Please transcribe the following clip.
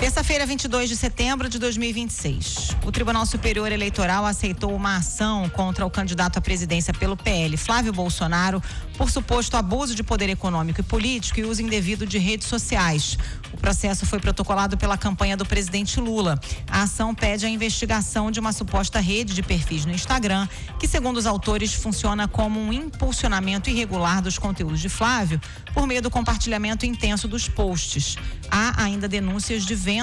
Terça-feira, 22 de setembro de 2026. O Tribunal Superior Eleitoral aceitou uma ação contra o candidato à presidência pelo PL, Flávio Bolsonaro, por suposto abuso de poder econômico e político e uso indevido de redes sociais. O processo foi protocolado pela campanha do presidente Lula. A ação pede a investigação de uma suposta rede de perfis no Instagram, que, segundo os autores, funciona como um impulsionamento irregular dos conteúdos de Flávio por meio do compartilhamento intenso dos posts. Há ainda denúncias de venda